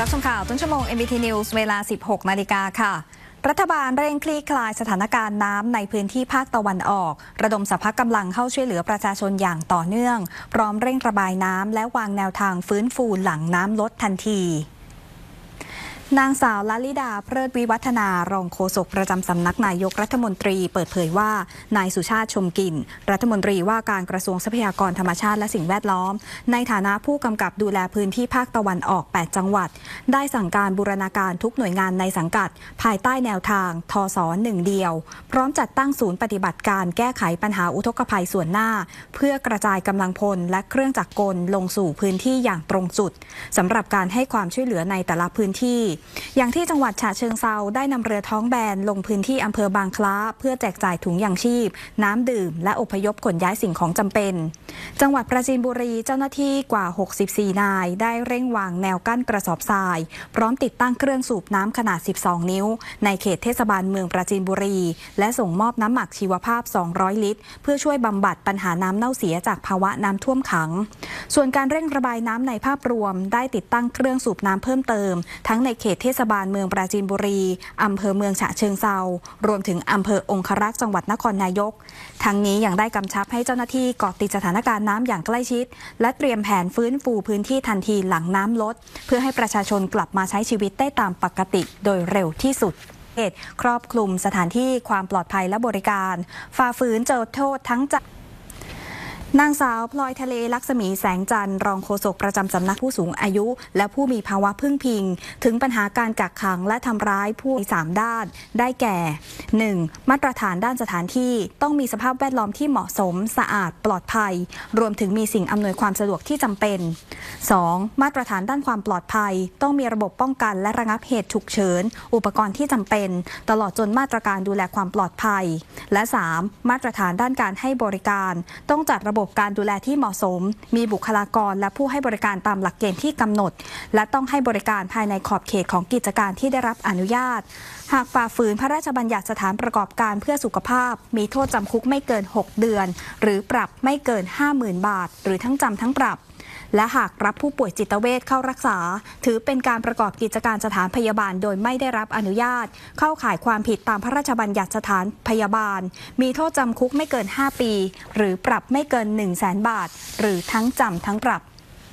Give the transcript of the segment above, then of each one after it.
รับชมข่าวต้นชั่วโมง MBT News เวลา 16 นาฬิกาค่ะรัฐบาลเร่งคลี่คลายสถานการณ์น้ำในพื้นที่ภาคตะวันออกระดมสรรพกำลังเข้าช่วยเหลือประชาชนอย่างต่อเนื่องพร้อมเร่งระบายน้ำและวางแนวทางฟื้นฟูหลังน้ำลดทันทีนางสาวลลิดาเพลิดวิวัฒนารองโฆษกประจำสำนักนายกรัฐมนตรีเปิดเผยว่านายสุชาติชมกลิ่นรัฐมนตรีว่าการกระทรวงทรัพยากรธรรมชาติและสิ่งแวดล้อมในฐานะผู้กำกับดูแลพื้นที่ภาคตะวันออก8จังหวัดได้สั่งการบูรณาการทุกหน่วยงานในสังกัดภายใต้แนวทางทศ1 เดียวพร้อมจัดตั้งศูนย์ปฏิบัติการแก้ไขปัญหาอุทกภัยส่วนหน้าเพื่อกระจายกำลังพลและเครื่องจักรกลลงสู่พื้นที่อย่างตรงจุดสำหรับการให้ความช่วยเหลือในแต่ละพื้นที่อย่างที่จังหวัดฉะเชิงเทราได้นำเรือท้องแบนลงพื้นที่อำเภอบางคล้าเพื่อแจกจ่ายถุงยางชีพน้ำดื่มและอพยพขนย้ายสิ่งของจำเป็นจังหวัดปราจีนบุรีเจ้าหน้าที่กว่า64นายได้เร่งวางแนวกั้นกระสอบทรายพร้อมติดตั้งเครื่องสูบน้ำขนาด12นิ้วในเขตเทศบาลเมืองปราจีนบุรีและส่งมอบน้ำหมักชีวภาพ200ลิตรเพื่อช่วยบำบัดปัญหาน้ำเน่าเสียจากภาวะน้ำท่วมขังส่วนการเร่งระบายน้ำในภาพรวมได้ติดตั้งเครื่องสูบน้ำเพิ่มเติมทั้งในเขตเทศบาลเมืองปราจีนบุรีอำเภอเมืองฉะเชิงเทรารวมถึงอำเภอองครักษ์จังหวัดนครนายกทั้งนี้ยังได้กำชับให้เจ้าหน้าที่เกาะติดสถานการณ์น้ำอย่างใกล้ชิดและเตรียมแผนฟื้นฟูพื้นที่ทันทีหลังน้ำลดเพื่อให้ประชาชนกลับมาใช้ชีวิตได้ตามปกติโดยเร็วที่สุดครอบคลุมสถานที่ความปลอดภัยและบริการฝ่าฝืนเจอโทษทั้งนางสาวพลอยทะเลลักษมีแสงจันทร์รองโฆษกประจำสำนักผู้สูงอายุและผู้มีภาวะพึ่งพิงถึงปัญหาการกักขังและทำร้ายผู้ใน3ด้านได้แก่ 1. มาตรฐานด้านสถานที่ต้องมีสภาพแวดล้อมที่เหมาะสมสะอาดปลอดภัยรวมถึงมีสิ่งอำนวยความสะดวกที่จำเป็น 2. มาตรฐานด้านความปลอดภัยต้องมีระบบป้องกันและระงับเหตุฉุกเฉินอุปกรณ์ที่จำเป็นตลอดจนมาตรการดูแลความปลอดภัยและ 3. มาตรฐานด้านการให้บริการต้องจัดระบบการดูแลที่เหมาะสมมีบุคลากรและผู้ให้บริการตามหลักเกณฑ์ที่กำหนดและต้องให้บริการภายในขอบเขตของกิจการที่ได้รับอนุญาตหากฝ่าฝืนพระราชบัญญัติสถานประกอบการเพื่อสุขภาพมีโทษจำคุกไม่เกิน6เดือนหรือปรับไม่เกิน 50,000 บาทหรือทั้งจำทั้งปรับและหากรับผู้ป่วยจิตเวชเข้ารักษาถือเป็นการประกอบกิจการสถานพยาบาลโดยไม่ได้รับอนุญาตเข้าข่ายความผิดตามพระราชบัญญัติสถานพยาบาลมีโทษจำคุกไม่เกิน5ปีหรือปรับไม่เกิน 100,000 บาทหรือทั้งจำทั้งปรับ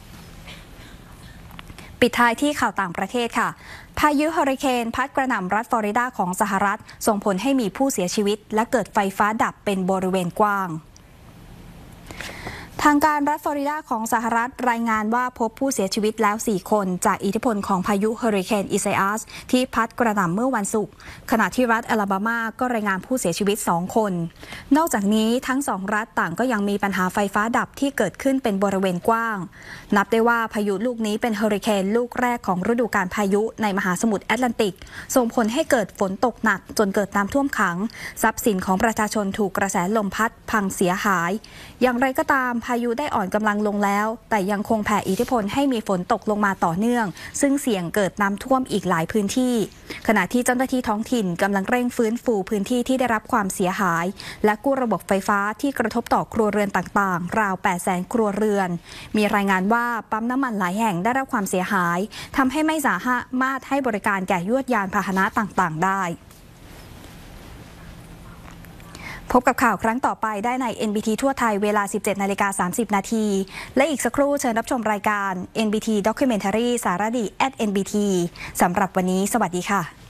ปิดท้ายที่ข่าวต่างประเทศค่ะพายุเฮอริเคนพัดกระหน่ำรัฐฟลอริดาของสหรัฐส่งผลให้มีผู้เสียชีวิตและเกิดไฟฟ้าดับเป็นบริเวณกว้างทางการรัฐฟลอริดาของสหรัฐรายงานว่าพบผู้เสียชีวิตแล้ว4คนจากอิทธิพลของพายุเฮอริเคนอิซาอัสที่พัดกระหน่ำเมื่อวันศุกร์ขณะที่รัฐอลาบามาก็รายงานผู้เสียชีวิต2คนนอกจากนี้ทั้ง2รัฐต่างก็ยังมีปัญหาไฟฟ้าดับที่เกิดขึ้นเป็นบริเวณกว้างนับได้ว่าพายุลูกนี้เป็นเฮอริเคนลูกแรกของฤดูกาลพายุในมหาสมุทรแอตแลนติกส่งผลให้เกิดฝนตกหนักจนเกิดน้ำท่วมขังทรัพย์สินของประชาชนถูกกระแสลมพัดพังเสียหายอย่างไรก็ตามพายุได้อ่อนกำลังลงแล้วแต่ยังคงแผ่อิทธิพลให้มีฝนตกลงมาต่อเนื่องซึ่งเสี่ยงเกิดน้ำท่วมอีกหลายพื้นที่ขณะที่เจ้าหน้าที่ท้องถิ่นกำลังเร่งฟื้นฟูพื้นที่ที่ได้รับความเสียหายและกู้ระบบไฟฟ้าที่กระทบต่อครัวเรือนต่างๆราว800,000 ครัวเรือนมีรายงานว่าปั๊มน้ำมันหลายแห่งได้รับความเสียหายทำให้ไม่สามารถให้บริการแก่ยวดยานพาหนะต่างๆได้พบกับข่าวครั้งต่อไปได้ใน NBT ทั่วไทยเวลา 17:30 นาทีและอีกสักครู่เชิญรับชมรายการ NBT Documentary สารดี @NBT สำหรับวันนี้สวัสดีค่ะ